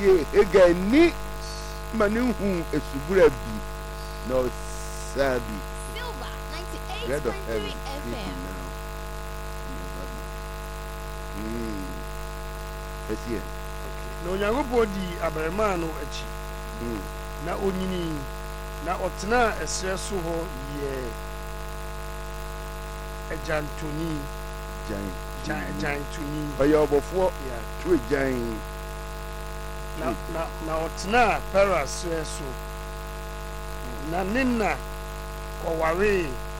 ye ega ni mani hu esubura bi no sabi Silver bread of 98.3 heaven FM. Esie na onyankopɔn di abarima no akyi na onyini na ɔtena ɛsrɛ so hɔ yɛ agyantoni agyantoni ɔyɛ ɔbɔfoɔ yeah. to agyan na ɔtena para srɛ so na ne na kɔwaree